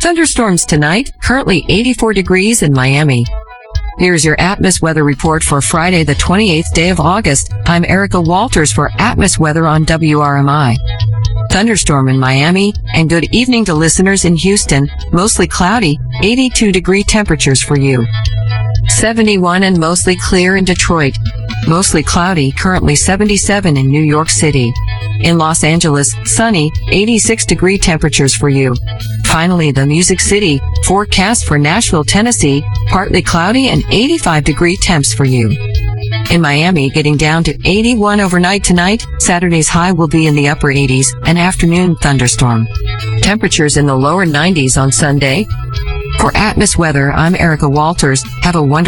Thunderstorms tonight, currently 84 degrees in Miami. Here's your Atmos weather report for Friday, the 28th day of August. I'm Erica Walters for Atmos weather on WRMI. Thunderstorm in Miami, and good evening to listeners in Houston. Mostly cloudy, 82-degree temperatures for you. 71 and mostly clear in Detroit. Mostly cloudy, currently 77 in New York City. In Los Angeles, sunny, 86-degree temperatures for you. Finally, the Music City, forecast for Nashville, Tennessee, partly cloudy and 85-degree temps for you. In Miami, getting down to 81 overnight tonight. Saturday's high will be in the upper 80s, an afternoon thunderstorm. Temperatures in the lower 90s on Sunday. For Atmos weather, I'm Erica Walters. Have a wonderful